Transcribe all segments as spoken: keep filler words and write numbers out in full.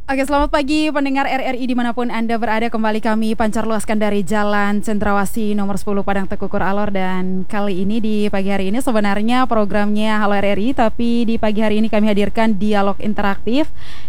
Oke, selamat pagi pendengar R R I dimanapun Anda berada. Kembali kami pancar luaskan dari Jalan Cendrawasih nomor sepuluh Padang Tekukur Alor. Dan kali ini di pagi hari ini sebenarnya programnya Halo R R I, tapi di pagi hari ini kami hadirkan dialog interaktif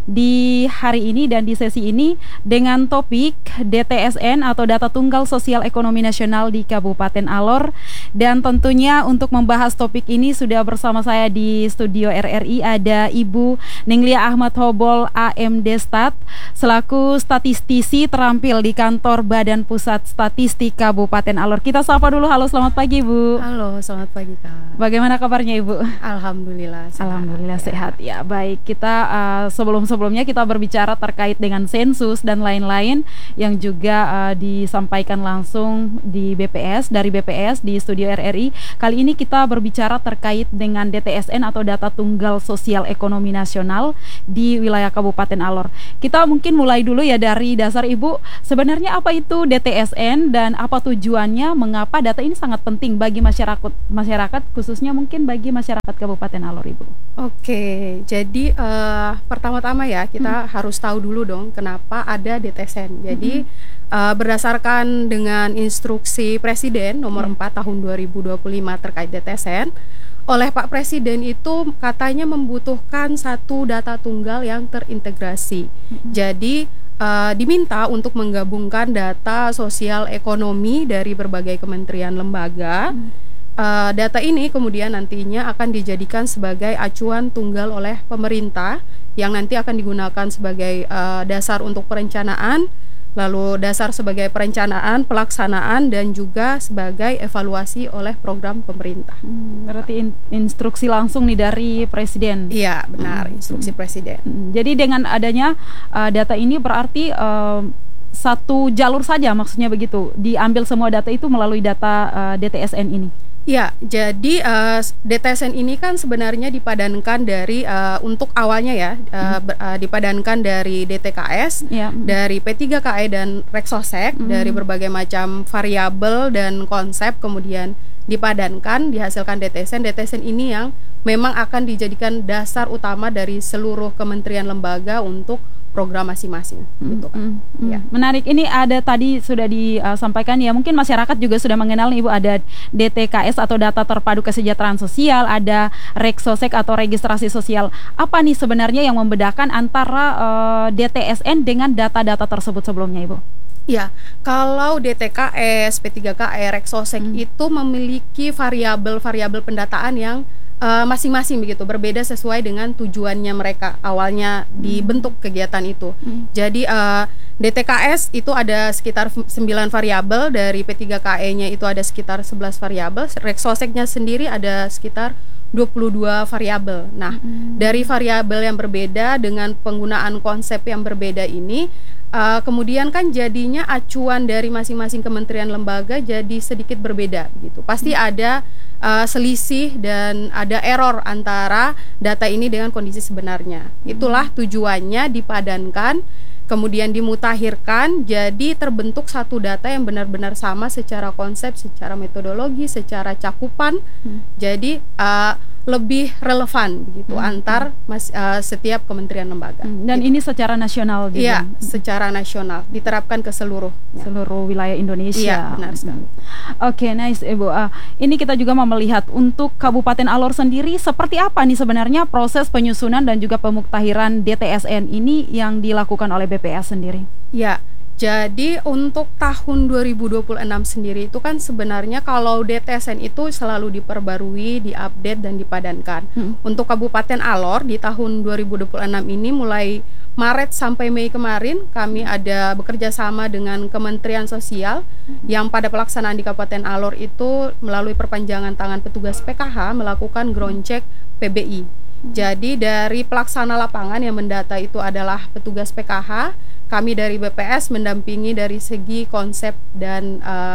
di hari ini dan di sesi ini dengan topik D T S N atau Data Tunggal Sosial Ekonomi Nasional di Kabupaten Alor. Dan tentunya untuk membahas topik ini sudah bersama saya di studio R R I ada Ibu Ninglia Ahmad Hobol A M D Stat selaku statistisi terampil di kantor Badan Pusat Statistik Kabupaten Alor. Kita sapa dulu. Halo, selamat pagi Ibu. Halo, selamat pagi Kak. Bagaimana kabarnya Ibu? Alhamdulillah sehat. Alhamdulillah ya. sehat ya. Baik, kita uh, sebelum-sebelumnya kita berbicara terkait dengan sensus dan lain-lain yang juga uh, disampaikan langsung di B P S, dari B P S di studio R R I. Kali ini kita berbicara terkait dengan D T S N atau Data Tunggal Sosial Ekonomi Nasional di wilayah Kabupaten Alor. Kita mungkin mulai dulu ya dari dasar Ibu. Sebenarnya apa itu D T S N dan apa tujuannya? Mengapa data ini sangat penting bagi masyarakat masyarakat khususnya mungkin bagi masyarakat Kabupaten Alor, Ibu? Oke, jadi uh, pertama-tama ya kita hmm. harus tahu dulu dong kenapa ada D T S N. Jadi hmm. uh, berdasarkan dengan instruksi Presiden nomor hmm. empat tahun dua ribu dua puluh lima terkait D T S N, oleh Pak Presiden itu katanya membutuhkan satu data tunggal yang terintegrasi. Mm-hmm. Jadi uh, diminta untuk menggabungkan data sosial ekonomi dari berbagai kementerian lembaga. Mm-hmm. uh, Data ini kemudian nantinya akan dijadikan sebagai acuan tunggal oleh pemerintah yang nanti akan digunakan sebagai uh, dasar untuk perencanaan, lalu dasar sebagai perencanaan, pelaksanaan, dan juga sebagai evaluasi oleh program pemerintah. Hmm, berarti in, instruksi langsung nih dari Presiden. Iya, benar, hmm. instruksi Presiden. Hmm, jadi dengan adanya uh, data ini berarti uh, satu jalur saja, maksudnya begitu, diambil semua data itu melalui data uh, D T S N ini. Ya, jadi uh, D T S N ini kan sebenarnya dipadankan dari uh, untuk awalnya ya uh, ber, uh, dipadankan dari D T K S, ya. Dari P tiga K E dan Reksosek, hmm. dari berbagai macam variabel dan konsep kemudian dipadankan dihasilkan D T S N. D T S N ini yang memang akan dijadikan dasar utama dari seluruh kementerian lembaga untuk program masing-masing, mm, gitu kan. Mm, mm. Ya. Menarik. Ini ada tadi sudah disampaikan ya, mungkin masyarakat juga sudah mengenal nih Ibu, ada D T K S atau Data Terpadu Kesejahteraan Sosial, ada Reksosek atau Registrasi Sosial. Apa nih sebenarnya yang membedakan antara uh, D T S N dengan data-data tersebut sebelumnya, Ibu? Ya, kalau D T K S, P tiga K E, Reksosek mm. itu memiliki variabel-variabel pendataan yang Uh, masing-masing begitu, berbeda sesuai dengan tujuannya mereka awalnya dibentuk kegiatan itu. Hmm. Jadi uh, D T K S itu ada sekitar sembilan variabel, dari P tiga K E-nya itu ada sekitar sebelas variabel, Reksoseknya sendiri ada sekitar dua puluh dua variabel. Nah, hmm. dari variabel yang berbeda dengan penggunaan konsep yang berbeda ini, uh, kemudian kan jadinya acuan dari masing-masing kementerian lembaga jadi sedikit berbeda gitu. Pasti hmm. ada Uh, selisih dan ada error antara data ini dengan kondisi sebenarnya. Itulah tujuannya dipadankan, kemudian dimutakhirkan, jadi terbentuk satu data yang benar-benar sama secara konsep, secara metodologi, secara cakupan. Hmm. Jadi uh, lebih relevan begitu hmm. antar mas, uh, setiap kementerian lembaga. Hmm. Dan gitu. Ini secara nasional juga. Iya, secara nasional diterapkan ke seluruh seluruh wilayah Indonesia. Iya, benar sekali. Oke, okay, nice Ibu. Uh, ini kita juga mau melihat untuk Kabupaten Alor sendiri seperti apa nih sebenarnya proses penyusunan dan juga pemuktahiran D T S N ini yang dilakukan oleh B P S sendiri. Ya. Jadi untuk tahun dua ribu dua puluh enam sendiri itu kan sebenarnya kalau D T S N itu selalu diperbarui, diupdate dan dipadankan. Hmm. Untuk Kabupaten Alor di tahun dua ribu dua puluh enam ini mulai Maret sampai Mei kemarin kami ada bekerja sama dengan Kementerian Sosial hmm. yang pada pelaksanaan di Kabupaten Alor itu melalui perpanjangan tangan petugas P K H melakukan ground check P B I. Hmm. Jadi dari pelaksana lapangan yang mendata itu adalah petugas P K H. Kami dari B P S mendampingi dari segi konsep dan uh,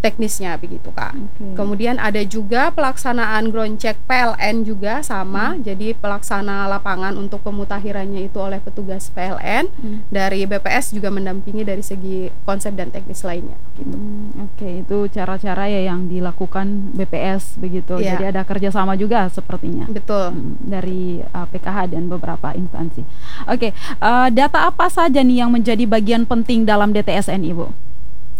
teknisnya begitu Kak. Okay. Kemudian ada juga pelaksanaan ground check P L N juga sama. Hmm. Jadi pelaksana lapangan untuk pemutakhirannya itu oleh petugas P L N. Hmm. Dari B P S juga mendampingi dari segi konsep dan teknis lainnya gitu. Hmm, Oke, okay. Itu cara-cara ya yang dilakukan B P S begitu. Yeah. Jadi ada kerjasama juga sepertinya. Betul. Hmm, dari uh, P K H dan beberapa instansi. Oke, okay. uh, data apa saja nih yang menjadi bagian penting dalam D T S N, Ibu?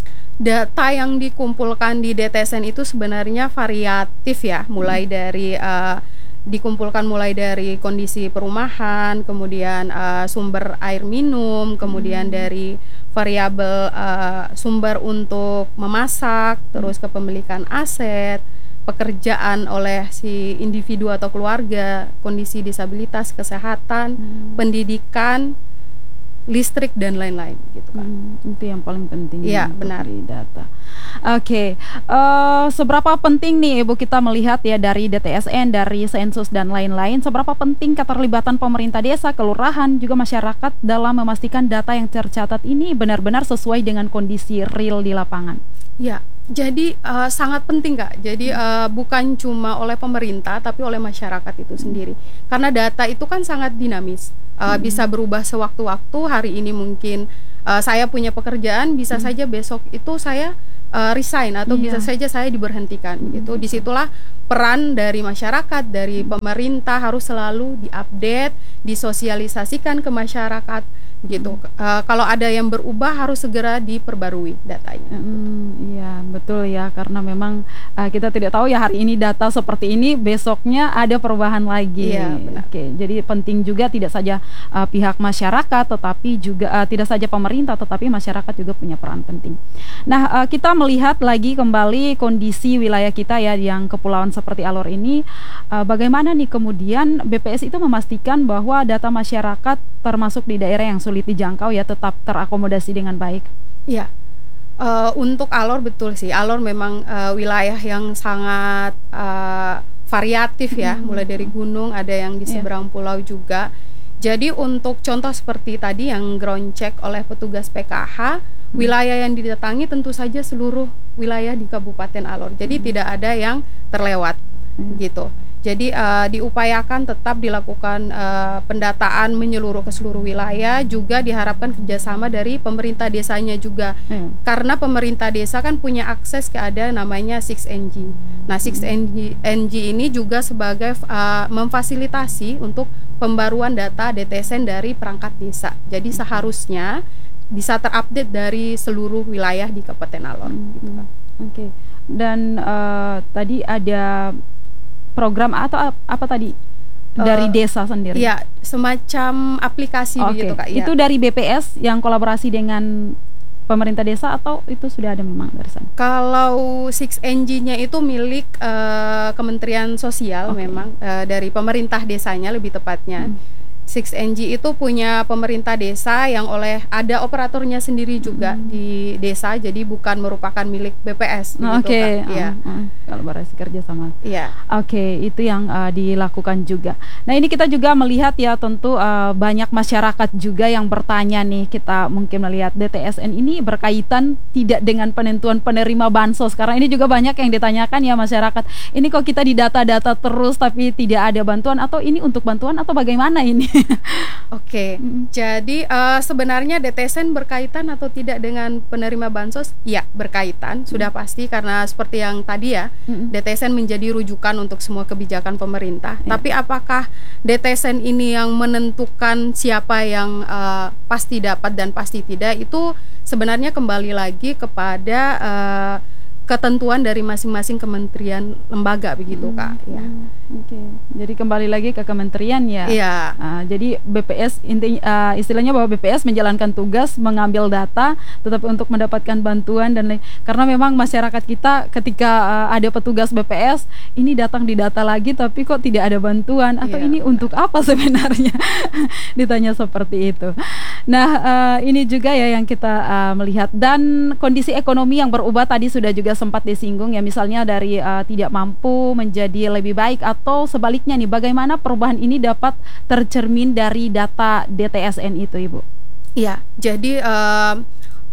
Data yang dikumpulkan di D T S N itu sebenarnya variatif ya, mulai dari uh, dikumpulkan mulai dari kondisi perumahan, kemudian uh, sumber air minum, kemudian hmm. dari variabel uh, sumber untuk memasak, terus kepemilikan aset, pekerjaan oleh si individu atau keluarga, kondisi disabilitas, kesehatan, hmm. pendidikan, listrik dan lain-lain gitu kan. Hmm, itu yang paling penting. Iya, benar. Di data. Oke, okay. uh, seberapa penting nih Ibu kita melihat ya dari D T S N, dari sensus dan lain-lain, seberapa penting keterlibatan pemerintah desa, kelurahan, juga masyarakat dalam memastikan data yang tercatat ini benar-benar sesuai dengan kondisi real di lapangan? Ya, jadi uh, sangat penting Kak. Jadi uh, bukan cuma oleh pemerintah tapi oleh masyarakat itu sendiri. Karena data itu kan sangat dinamis. Uh, hmm. Bisa berubah sewaktu-waktu. Hari ini mungkin uh, saya punya pekerjaan, bisa hmm. saja besok itu saya uh, resign atau yeah. bisa saja saya diberhentikan hmm. gitu. Disitulah peran dari masyarakat, dari pemerintah harus selalu diupdate, disosialisasikan ke masyarakat gitu. Uh, kalau ada yang berubah harus segera diperbarui datanya. Hmm, iya betul ya, karena memang uh, kita tidak tahu ya hari ini data seperti ini, besoknya ada perubahan lagi. Iya, benar. Oke, jadi penting juga tidak saja uh, pihak masyarakat, tetapi juga uh, tidak saja pemerintah, tetapi masyarakat juga punya peran penting. Nah, uh, kita melihat lagi kembali kondisi wilayah kita ya yang kepulauan seperti Alor ini, uh, bagaimana nih kemudian B P S itu memastikan bahwa data masyarakat termasuk di daerah yang sulit dijangkau ya tetap terakomodasi dengan baik. Iya, uh, untuk Alor betul sih. Alor memang uh, wilayah yang sangat uh, variatif ya, hmm. mulai dari gunung, ada yang di seberang yeah. pulau juga. Jadi untuk contoh seperti tadi yang ground check oleh petugas P K H, hmm. wilayah yang didatangi tentu saja seluruh wilayah di Kabupaten Alor. Jadi hmm. tidak ada yang terlewat hmm. gitu. Jadi uh, diupayakan tetap dilakukan uh, pendataan menyeluruh ke seluruh wilayah, juga diharapkan kerjasama dari pemerintah desanya juga, hmm. karena pemerintah desa kan punya akses ke ada namanya six N G. Nah six N G ini juga sebagai uh, memfasilitasi untuk pembaruan data D T S N dari perangkat desa. Jadi seharusnya bisa terupdate dari seluruh wilayah di Kabupaten Alor. Hmm. Gitu, Kak. Oke. Okay. Dan uh, tadi ada program atau apa tadi dari uh, desa sendiri? Ya, semacam aplikasi okay. begitu Kak. Ya. Itu dari B P S yang kolaborasi dengan pemerintah desa atau itu sudah ada memang dari sana? Kalau six N G-nya itu milik uh, Kementerian Sosial okay. memang uh, dari pemerintah desanya lebih tepatnya. Hmm. six N G itu punya pemerintah desa yang oleh ada operatornya sendiri juga hmm. di desa, jadi bukan merupakan milik B P S. Oke, okay. ya. uh, uh, kolaborasi kerja sama. Iya. Oke, okay, itu yang uh, dilakukan juga. Nah ini kita juga melihat ya tentu uh, banyak masyarakat juga yang bertanya nih, kita mungkin melihat D T S N ini berkaitan tidak dengan penentuan penerima bansos. Karena ini juga banyak yang ditanyakan ya masyarakat. Ini kok kita didata-data terus tapi tidak ada bantuan, atau ini untuk bantuan atau bagaimana ini? Oke, okay. mm-hmm. jadi uh, sebenarnya D T S N berkaitan atau tidak dengan penerima bansos? Ya, berkaitan, sudah mm-hmm. pasti, karena seperti yang tadi ya, mm-hmm. D T S N menjadi rujukan untuk semua kebijakan pemerintah. Yeah. Tapi apakah D T S N ini yang menentukan siapa yang uh, pasti dapat dan pasti tidak? Itu sebenarnya kembali lagi kepada uh, ketentuan dari masing-masing kementerian lembaga begitu hmm. Kak. Ya. Oke. Okay. Jadi kembali lagi ke kementerian ya. Iya. Uh, jadi B P S intinya uh, istilahnya bahwa B P S menjalankan tugas mengambil data, tetapi untuk mendapatkan bantuan dan lain. Karena memang masyarakat kita ketika uh, ada petugas B P S ini datang di data lagi, tapi kok tidak ada bantuan atau iya, ini benar. Untuk apa sebenarnya? Ditanya seperti itu. Nah uh, ini juga ya yang kita uh, melihat, dan kondisi ekonomi yang berubah tadi sudah juga sempat disinggung ya, misalnya dari uh, tidak mampu menjadi lebih baik, atau sebaliknya nih, bagaimana perubahan ini dapat tercermin dari data D T S N itu Ibu? Iya, jadi uh,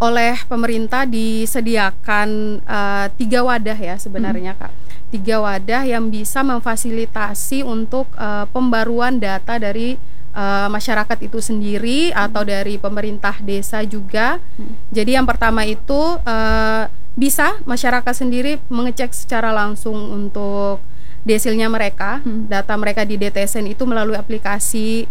oleh pemerintah disediakan uh, tiga wadah ya sebenarnya Kak. Tiga wadah yang bisa memfasilitasi untuk uh, pembaruan data dari uh, masyarakat itu sendiri atau dari pemerintah desa juga. Jadi yang pertama itu uh, bisa masyarakat sendiri mengecek secara langsung untuk desilnya mereka, data mereka di D T S N itu melalui aplikasi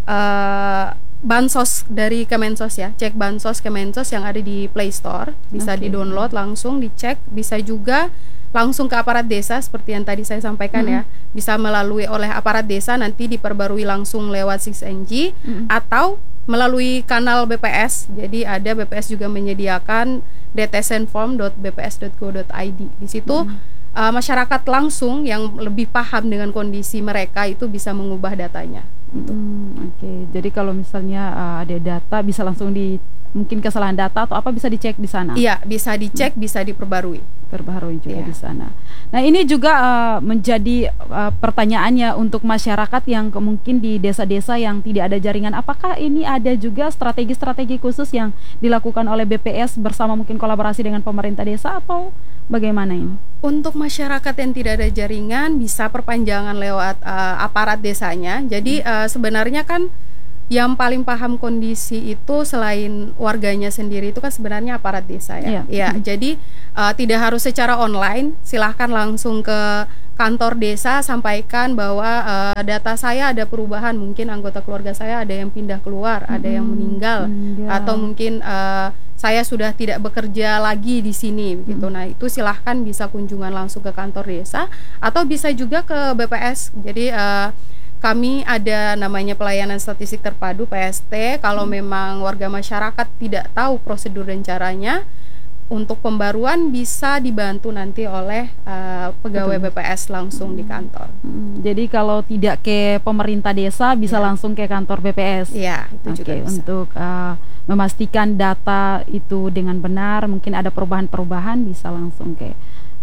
uh, Bansos dari Kemensos ya, cek Bansos Kemensos yang ada di Play Store, bisa okay. di-download langsung, dicek, bisa juga langsung ke aparat desa seperti yang tadi saya sampaikan mm-hmm. ya, bisa melalui oleh aparat desa nanti diperbarui langsung lewat enam N G mm-hmm. atau melalui kanal B P S. Jadi ada B P S juga menyediakan d t s n form dot b p s dot go dot i d. Di situ mm-hmm. uh, masyarakat langsung yang lebih paham dengan kondisi mereka itu bisa mengubah datanya. Gitu. Hmm, Oke, okay. Jadi kalau misalnya uh, ada data bisa langsung di mungkin kesalahan data atau apa bisa dicek di sana. Iya, bisa dicek, hmm. bisa diperbarui. Perbaharui juga iya. di sana. Nah, ini juga uh, menjadi uh, pertanyaannya untuk masyarakat yang mungkin di desa-desa yang tidak ada jaringan. Apakah ini ada juga strategi-strategi khusus yang dilakukan oleh B P S bersama mungkin kolaborasi dengan pemerintah desa atau bagaimana ini? Untuk masyarakat yang tidak ada jaringan bisa perpanjangan lewat uh, aparat desanya. Jadi hmm. uh, sebenarnya kan yang paling paham kondisi itu selain warganya sendiri itu kan sebenarnya aparat desa ya. Yeah. Ya, hmm. jadi uh, tidak harus secara online. Silahkan langsung ke kantor desa, sampaikan bahwa uh, data saya ada perubahan, mungkin anggota keluarga saya ada yang pindah keluar, hmm. ada yang meninggal, meninggal. Atau mungkin uh, saya sudah tidak bekerja lagi di sini gitu. Hmm. Nah, itu silahkan bisa kunjungan langsung ke kantor desa atau bisa juga ke B P S. Jadi uh, kami ada namanya pelayanan statistik terpadu P S T. Kalau hmm. memang warga masyarakat tidak tahu prosedur dan caranya, untuk pembaruan bisa dibantu nanti oleh uh, pegawai Betul. B P S langsung hmm. di kantor. Hmm. Jadi kalau tidak ke pemerintah desa bisa ya. langsung ke kantor B P S. Iya, itu okay, juga bisa. Untuk uh, memastikan data itu dengan benar, mungkin ada perubahan-perubahan bisa langsung ke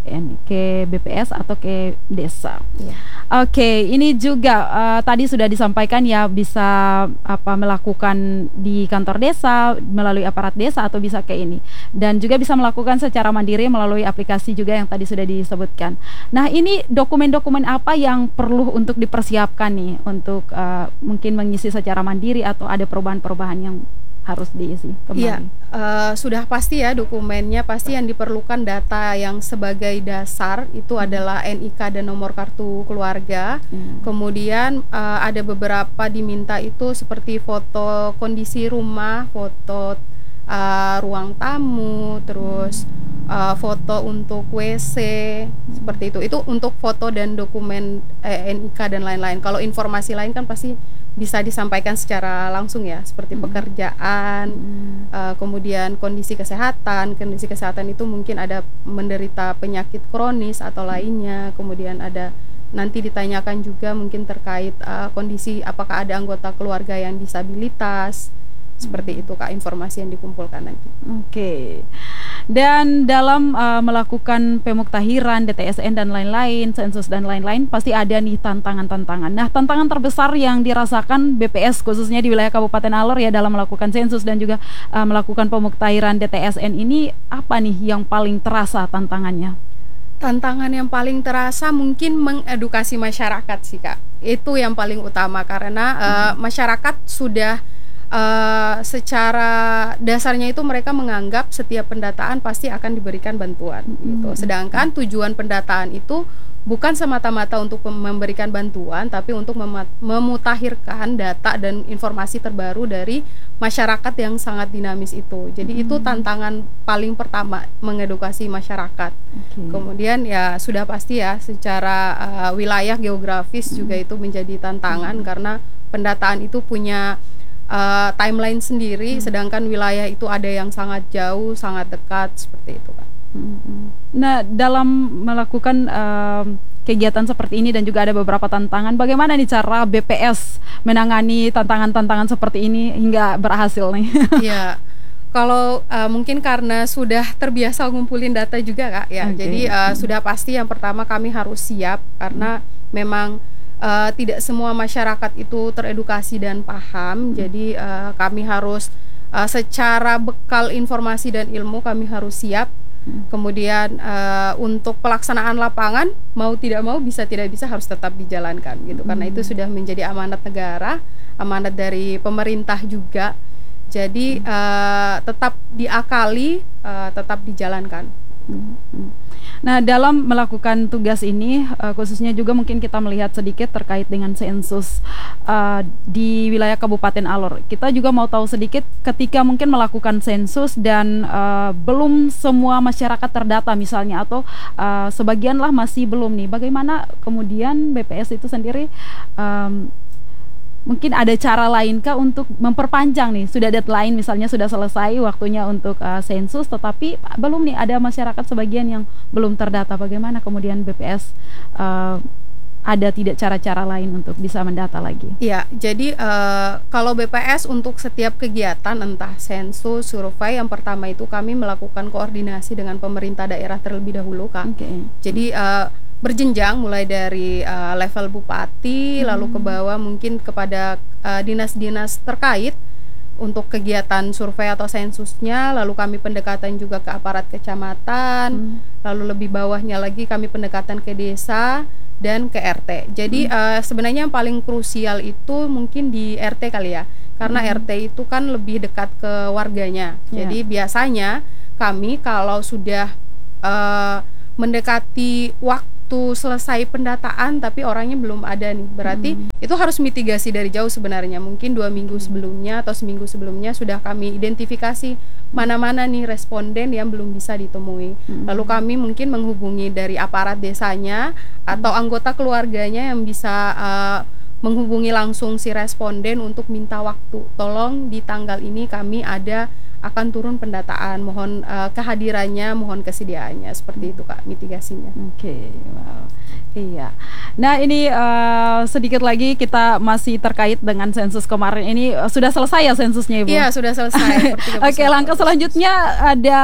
ke B P S atau ke desa. Ya. Oke, okay, ini juga uh, tadi sudah disampaikan ya bisa apa melakukan di kantor desa melalui aparat desa atau bisa ke ini dan juga bisa melakukan secara mandiri melalui aplikasi juga yang tadi sudah disebutkan. Nah, ini dokumen-dokumen apa yang perlu untuk dipersiapkan nih untuk uh, mungkin mengisi secara mandiri atau ada perubahan-perubahan yang harus diisi kembali? Iya, uh, sudah pasti ya dokumennya pasti yang diperlukan data yang sebagai dasar itu hmm. adalah N I K dan nomor kartu keluarga. Hmm. Kemudian uh, ada beberapa diminta itu seperti foto kondisi rumah, foto uh, ruang tamu, terus uh, foto untuk W C hmm. seperti itu. Itu untuk foto dan dokumen eh, N I K dan lain-lain. Kalau informasi lain kan pasti bisa disampaikan secara langsung ya, seperti hmm. pekerjaan, hmm. uh, kemudian kondisi kesehatan. Kondisi kesehatan itu mungkin ada menderita penyakit kronis atau lainnya. Kemudian ada nanti ditanyakan juga mungkin terkait uh, kondisi apakah ada anggota keluarga yang disabilitas. Seperti itu Kak informasi yang dikumpulkan nanti. Oke. Okay. Dan dalam uh, melakukan pemuktahiran, D T S N dan lain-lain, sensus dan lain-lain pasti ada nih tantangan-tantangan. Nah, tantangan terbesar yang dirasakan B P S khususnya di wilayah Kabupaten Alor ya dalam melakukan sensus dan juga uh, melakukan pemuktahiran D T S N ini apa nih yang paling terasa tantangannya? Tantangan yang paling terasa mungkin mengedukasi masyarakat sih Kak. Itu yang paling utama karena uh, hmm. masyarakat sudah Uh, secara dasarnya itu mereka menganggap setiap pendataan pasti akan diberikan bantuan mm-hmm. gitu. Sedangkan tujuan pendataan itu bukan semata-mata untuk memberikan bantuan, tapi untuk mem- memutakhirkan data dan informasi terbaru dari masyarakat yang sangat dinamis itu. Jadi mm-hmm. itu tantangan paling pertama mengedukasi masyarakat. Okay. Kemudian ya sudah pasti ya secara uh, wilayah geografis mm-hmm. juga itu menjadi tantangan mm-hmm. karena pendataan itu punya Uh, timeline sendiri, hmm. sedangkan wilayah itu ada yang sangat jauh, sangat dekat, seperti itu Kak. Hmm. Nah, dalam melakukan uh, kegiatan seperti ini dan juga ada beberapa tantangan, bagaimana nih cara B P S menangani tantangan-tantangan seperti ini hingga berhasil nih? Iya. Kalau uh, mungkin karena sudah terbiasa ngumpulin data juga Kak ya, okay. jadi uh, hmm. sudah pasti yang pertama kami harus siap karena hmm. memang Uh, tidak semua masyarakat itu teredukasi dan paham, hmm. jadi uh, kami harus uh, secara bekal informasi dan ilmu kami harus siap. Hmm. Kemudian uh, untuk pelaksanaan lapangan mau tidak mau bisa tidak bisa harus tetap dijalankan gitu. Hmm. Karena itu sudah menjadi amanat negara, amanat dari pemerintah juga. Jadi hmm. uh, tetap diakali, uh, tetap dijalankan. Hmm. Nah, dalam melakukan tugas ini, uh, khususnya juga mungkin kita melihat sedikit terkait dengan sensus uh, di wilayah Kabupaten Alor. Kita juga mau tahu sedikit ketika mungkin melakukan sensus dan uh, belum semua masyarakat terdata misalnya, atau uh, sebagian lah masih belum nih. Bagaimana kemudian B P S itu sendiri um, mungkin ada cara lainkah untuk memperpanjang nih, sudah deadline misalnya sudah selesai waktunya untuk uh, sensus, tetapi belum nih ada masyarakat sebagian yang belum terdata. Bagaimana kemudian B P S uh, ada tidak cara-cara lain untuk bisa mendata lagi? Ya, jadi uh, kalau B P S untuk setiap kegiatan entah sensus, survei, yang pertama itu kami melakukan koordinasi dengan pemerintah daerah terlebih dahulu, Kak. Okay. Jadi uh, berjenjang mulai dari uh, level bupati hmm. lalu ke bawah mungkin kepada uh, dinas-dinas terkait untuk kegiatan survei atau sensusnya, lalu kami pendekatan juga ke aparat kecamatan, hmm. lalu lebih bawahnya lagi kami pendekatan ke desa dan ke R T. Jadi hmm. uh, sebenarnya yang paling krusial itu mungkin di R T kali ya, karena hmm. R T itu kan lebih dekat ke warganya. Yeah. Jadi biasanya kami kalau sudah uh, mendekati waktu selesai pendataan tapi orangnya belum ada nih, berarti hmm. itu harus mitigasi dari jauh sebenarnya. Mungkin dua minggu sebelumnya atau seminggu sebelumnya sudah kami identifikasi mana-mana nih responden yang belum bisa ditemui. hmm. Lalu kami mungkin menghubungi dari aparat desanya atau anggota keluarganya yang bisa uh, menghubungi langsung si responden untuk minta waktu, tolong di tanggal ini kami ada akan turun pendataan, mohon uh, kehadirannya, mohon kesediaannya, seperti itu Kak mitigasinya. Oke, okay, wow. Iya. Nah, ini uh, sedikit lagi kita masih terkait dengan sensus kemarin. Ini uh, sudah selesai ya sensusnya, Ibu? Iya, sudah selesai. Oke, okay, langkah selanjutnya ada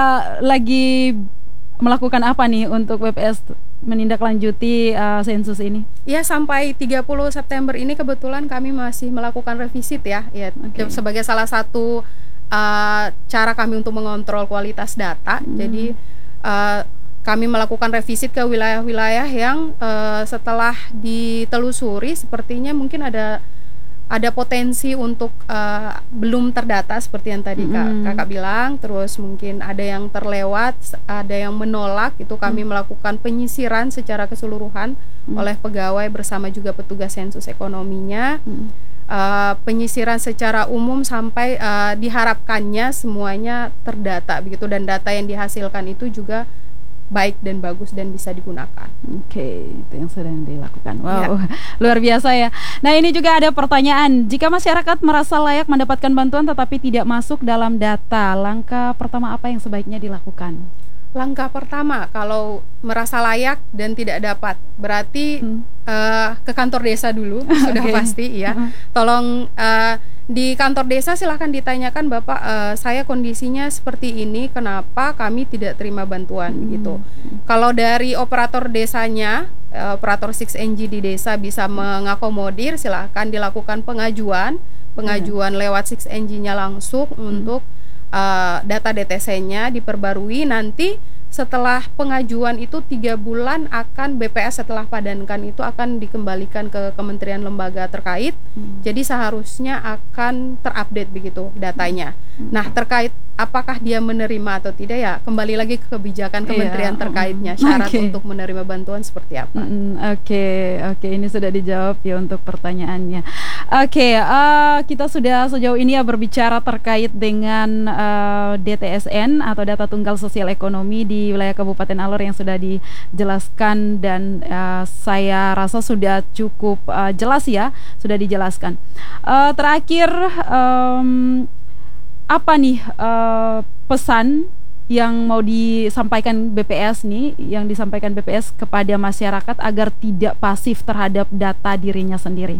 lagi melakukan apa nih untuk B P S menindaklanjuti uh, sensus ini? Ya, sampai tiga puluh September ini kebetulan kami masih melakukan revisit ya, ya okay. sebagai salah satu uh, cara kami untuk mengontrol kualitas data. Hmm. Jadi uh, kami melakukan revisit ke wilayah-wilayah yang uh, setelah ditelusuri sepertinya mungkin ada ada potensi untuk uh, belum terdata seperti yang tadi mm. kak, kakak bilang. Terus mungkin ada yang terlewat, ada yang menolak. Itu kami mm. melakukan penyisiran secara keseluruhan mm. oleh pegawai bersama juga petugas sensus ekonominya. mm. uh, Penyisiran secara umum sampai uh, diharapkannya semuanya terdata begitu, dan data yang dihasilkan itu juga baik dan bagus dan bisa digunakan. Oke, okay, itu yang sedang dilakukan. Wow, ya. Luar biasa ya. Nah, ini juga ada pertanyaan. Jika masyarakat merasa layak mendapatkan bantuan tetapi tidak masuk dalam data, langkah pertama apa yang sebaiknya dilakukan? Langkah pertama, kalau merasa layak dan tidak dapat, berarti hmm. uh, ke kantor desa dulu, sudah okay. pasti ya. Uh-huh. Tolong uh, di kantor desa silahkan ditanyakan, Bapak, uh, saya kondisinya seperti ini, kenapa kami tidak terima bantuan hmm. gitu. Kalau dari operator desanya, uh, operator enam N G di desa bisa mengakomodir, silahkan dilakukan pengajuan, pengajuan hmm. lewat enam N G-nya langsung hmm. untuk Uh, data D T C-nya diperbarui. Nanti setelah pengajuan itu tiga bulan akan B P S setelah padankan itu akan dikembalikan ke kementerian lembaga terkait. hmm. Jadi seharusnya akan terupdate begitu datanya. hmm. Nah, terkait apakah dia menerima atau tidak, ya kembali lagi ke kebijakan kementerian yeah. terkaitnya, syarat okay. untuk menerima bantuan seperti apa. Oke, mm, oke okay, okay. Ini sudah dijawab ya untuk pertanyaannya. Oke, okay, uh, kita sudah sejauh ini ya berbicara terkait dengan uh, D T S N atau data tunggal sosial ekonomi di wilayah Kabupaten Alor yang sudah dijelaskan, dan uh, saya rasa sudah cukup uh, jelas ya, sudah dijelaskan. Uh, terakhir, um, apa nih uh, pesan yang mau disampaikan B P S nih, yang disampaikan B P S kepada masyarakat agar tidak pasif terhadap data dirinya sendiri?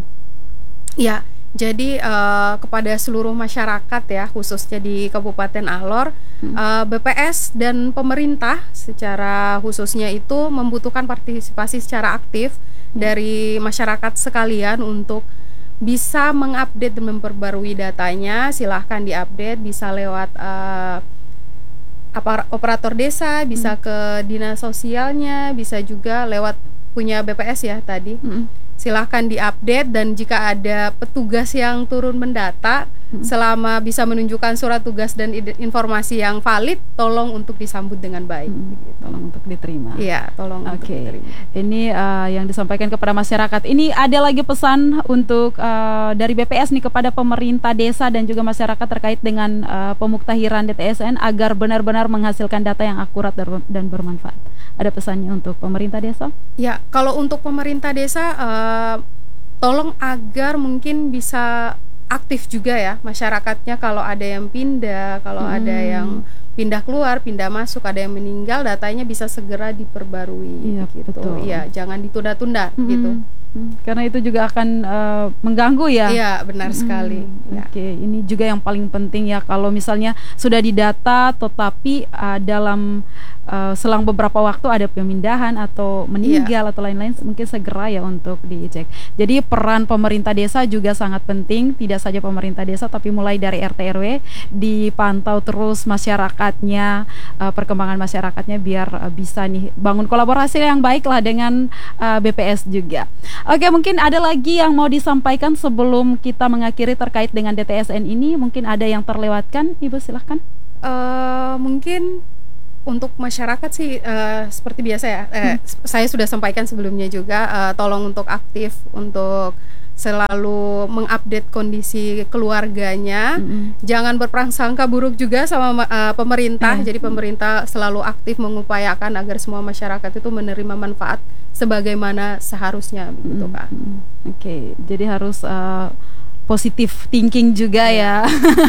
Ya, jadi uh, kepada seluruh masyarakat ya, khususnya di Kabupaten Alor, hmm. uh, B P S dan pemerintah secara khususnya itu membutuhkan partisipasi secara aktif hmm. dari masyarakat sekalian untuk bisa mengupdate dan memperbarui datanya, silahkan diupdate, bisa lewat uh, apa, operator desa, bisa Hmm. ke dinas sosialnya, bisa juga lewat punya B P S ya tadi. Hmm. Silahkan diupdate, dan jika ada petugas yang turun mendata, hmm. selama bisa menunjukkan surat tugas dan ide- informasi yang valid, tolong untuk disambut dengan baik. Hmm. Begitu. Tolong untuk diterima. Iya, tolong untuk Oke, diterima. ini uh, yang disampaikan kepada masyarakat. Ini ada lagi pesan untuk uh, dari B P S nih kepada pemerintah desa dan juga masyarakat terkait dengan uh, pemuktahiran D T S N agar benar-benar menghasilkan data yang akurat dan bermanfaat. Ada pesannya untuk pemerintah desa? Ya, kalau untuk pemerintah desa, uh, tolong agar mungkin bisa aktif juga ya masyarakatnya. Kalau ada yang pindah, kalau hmm. ada yang pindah keluar, pindah masuk, ada yang meninggal, datanya bisa segera diperbarui. Iya, gitu. betul. Iya, jangan ditunda-tunda hmm. gitu. Hmm. Karena itu juga akan uh, mengganggu ya. Iya, benar hmm. sekali. Ya. Oke, ini juga yang paling penting ya, kalau misalnya sudah didata tetapi uh, dalam uh, selang beberapa waktu ada pemindahan atau meninggal yeah. atau lain-lain, mungkin segera ya untuk dicek. Jadi peran pemerintah desa juga sangat penting, tidak saja pemerintah desa tapi mulai dari R T R W dipantau terus masyarakatnya, uh, perkembangan masyarakatnya biar uh, bisa nih bangun kolaborasi yang baik lah dengan uh, B P S juga. Oke, mungkin ada lagi yang mau disampaikan sebelum kita mengakhiri terkait dengan D T S N ini, mungkin ada yang terlewatkan, Ibu silahkan. Uh, mungkin untuk masyarakat sih uh, seperti biasa ya, eh, hmm. saya sudah sampaikan sebelumnya juga, uh, tolong untuk aktif, untuk selalu mengupdate kondisi keluarganya, mm-hmm. jangan berprasangka buruk juga sama uh, pemerintah. Mm-hmm. Jadi pemerintah selalu aktif mengupayakan agar semua masyarakat itu menerima manfaat sebagaimana seharusnya, begitu Kak. Mm-hmm. Oke, okay. Jadi harus uh, positive thinking juga ya.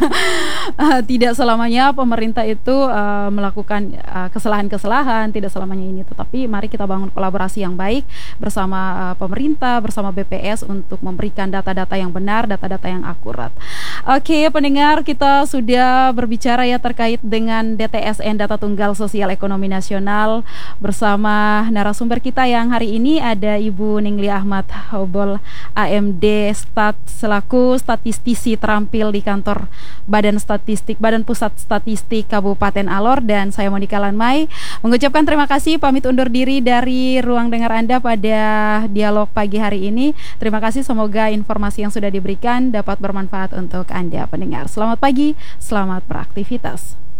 uh, tidak selamanya pemerintah itu uh, melakukan uh, kesalahan-kesalahan, tidak selamanya ini, tetapi mari kita bangun kolaborasi yang baik bersama uh, pemerintah, bersama B P S untuk memberikan data-data yang benar, data-data yang akurat. Oke, pendengar, kita sudah berbicara ya terkait dengan D T S N, Data Tunggal Sosial Ekonomi Nasional, bersama narasumber kita yang hari ini ada Ibu Ningli Ahmad Hobol, A M D Stat, selaku statistisi terampil di kantor Badan Statistik Badan Pusat Statistik Kabupaten Alor, dan saya Monika Lanmai mengucapkan terima kasih, pamit undur diri dari ruang dengar Anda pada dialog pagi hari ini. Terima kasih, semoga informasi yang sudah diberikan dapat bermanfaat untuk Anda pendengar. Selamat pagi, selamat beraktivitas.